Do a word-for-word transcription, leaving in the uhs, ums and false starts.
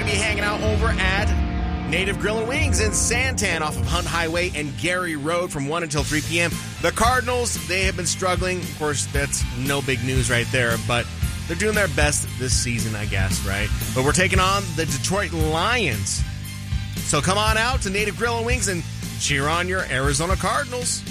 going to be hanging out over at Native Grill and Wings in Santan off of Hunt Highway and Gary Road from one until three p.m. The Cardinals, they have been struggling. Of course, that's no big news right there, but they're doing their best this season, I guess, right? But we're taking on the Detroit Lions. So come on out to Native Grill and Wings and cheer on your Arizona Cardinals.